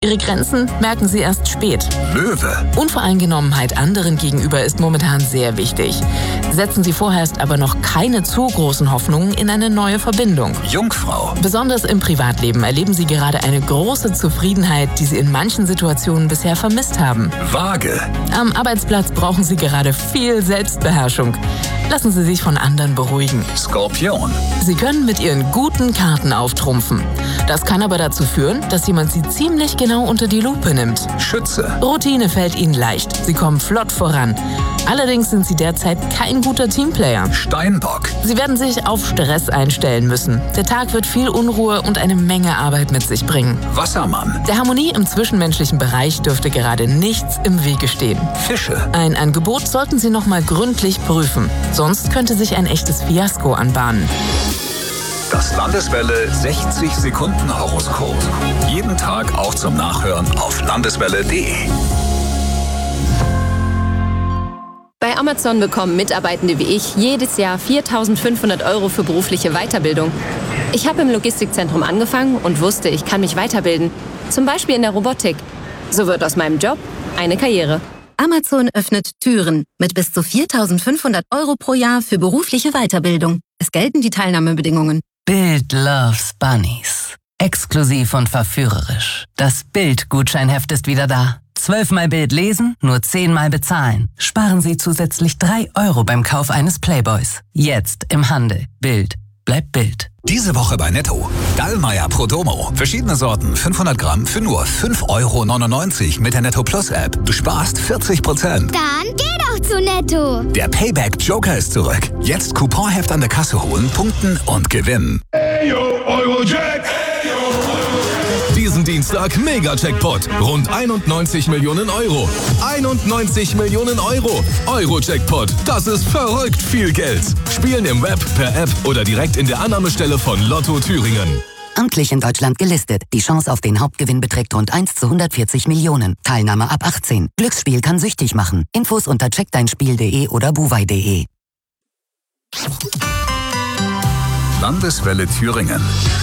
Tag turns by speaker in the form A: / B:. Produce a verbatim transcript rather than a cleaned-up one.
A: Ihre Grenzen merken Sie erst spät.
B: Löwe.
A: Unvoreingenommenheit anderen gegenüber ist momentan sehr wichtig. Setzen Sie vorerst aber noch keine zu großen Hoffnungen in eine neue Verbindung.
B: Jungfrau.
A: Besonders im Privatleben erleben Sie gerade eine große Zufriedenheit, die Sie in manchen Situationen bisher vermisst haben.
B: Waage.
A: Am Arbeitsplatz brauchen Sie gerade viel Selbstbeherrschung. Lassen Sie sich von anderen beruhigen.
B: Skorpion.
A: Sie können mit Ihren guten Karten auftrumpfen. Das kann aber dazu führen, dass jemand Sie ziemlich genau unter die Lupe nimmt.
B: Schütze.
A: Routine fällt Ihnen leicht. Sie kommen flott voran. Allerdings sind Sie derzeit kein guter Teamplayer.
B: Steinbock.
A: Sie werden sich auf Stress einstellen müssen. Der Tag wird viel Unruhe und eine Menge Arbeit mit sich bringen.
B: Wassermann.
A: Der Harmonie im zwischenmenschlichen Bereich dürfte gerade nichts im Wege stehen.
B: Fische.
A: Ein Angebot sollten Sie noch mal gründlich prüfen. Sonst könnte sich ein echtes Fiasko anbahnen.
B: Das Landeswelle sechzig Sekunden Horoskop. Jeden Tag auch zum Nachhören auf landeswelle punkt de.
C: Bei Amazon bekommen Mitarbeitende wie ich jedes Jahr viertausendfünfhundert Euro für berufliche Weiterbildung. Ich habe im Logistikzentrum angefangen und wusste, ich kann mich weiterbilden. Zum Beispiel in der Robotik. So wird aus meinem Job eine Karriere.
D: Amazon öffnet Türen mit bis zu viertausendfünfhundert Euro pro Jahr für berufliche Weiterbildung. Es gelten die Teilnahmebedingungen.
E: Bild loves Bunnies. Exklusiv und verführerisch. Das Bild-Gutscheinheft ist wieder da. Zwölfmal Bild lesen, nur zehnmal bezahlen. Sparen Sie zusätzlich drei Euro beim Kauf eines Playboys. Jetzt im Handel. Bild. Bleibt Bild.
B: Diese Woche bei Netto. Dallmayr Prodomo. Verschiedene Sorten, fünfhundert Gramm für nur fünf Euro neunundneunzig mit der Netto Plus App. Du sparst vierzig Prozent.
F: Dann geh doch zu Netto.
B: Der Payback Joker ist zurück. Jetzt Couponheft an der Kasse holen, punkten und gewinnen.
G: Hey yo, Eurojack. Hey yo, Eurojack. Diesen Dienstag Mega-Jackpot. Rund einundneunzig Millionen Euro. einundneunzig Millionen Euro. Euro-Jackpot. Das ist verrückt viel Geld. Spielen im Web, per App oder direkt in der Annahmestelle von Lotto Thüringen.
H: Amtlich in Deutschland gelistet. Die Chance auf den Hauptgewinn beträgt rund eins zu hundertvierzig Millionen. Teilnahme ab achtzehn. Glücksspiel kann süchtig machen. Infos unter check dein spiel punkt de oder buwei punkt de.
B: Landeswelle Thüringen.